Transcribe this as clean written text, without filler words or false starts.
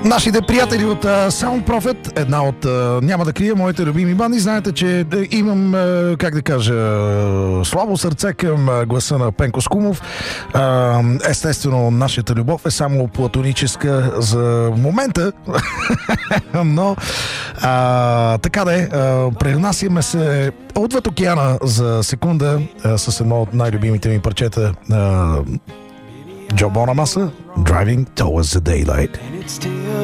Нашите приятели от Sound Prophet, една от, няма да крия, моите любими банди. Знаете, че имам, как да кажа, слабо сърце към гласа на Пенко Скумов. Естествено, нашата любов е само платоническа за момента, но така да е, пренасяме се отвъд океана за секунда с едно от най-любимите ми парчета, Джо Бонамаса, Driving Towards the Daylight.